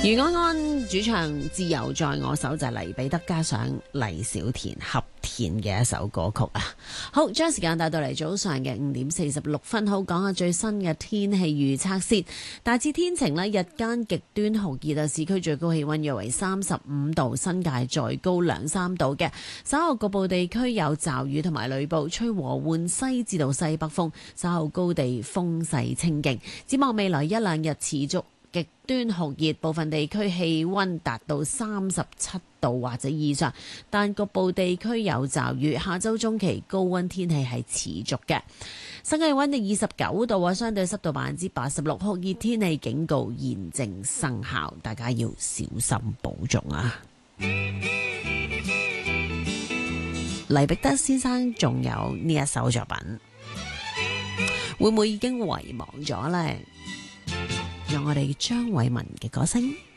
余安安主唱自由在我手就係黎彼得加上黎小田合填嘅一首歌曲啊。好，將時間帶到嚟早上嘅5:46，好講下最新嘅天氣預測先。大致天晴咧，日間極端酷熱啊，市區最高氣溫約為35度，新界再高2-3度嘅。稍後局部地區有驟雨同埋雷暴，吹和緩西至到西北風，稍後高地風勢清勁。展望未來1-2日持續極端酷熱，部分地區氣溫達到37度或者以上，但局部地區有驟雨。下周中期高溫天氣係持續嘅，室外氣溫29度啊，相對濕度86%，酷熱天氣警告現正生效，大家要小心保重啊！黎彼得先生仲有呢一首作品，會唔會已經遺忘咗呢？讓我哋張偉文嘅歌聲。